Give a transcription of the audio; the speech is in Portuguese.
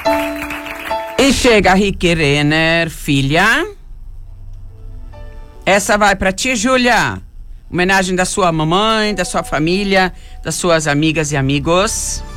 E chega a Rick Renner, filha. Essa vai pra ti, Júlia. Homenagem da sua mamãe, da sua família, das suas amigas e amigos.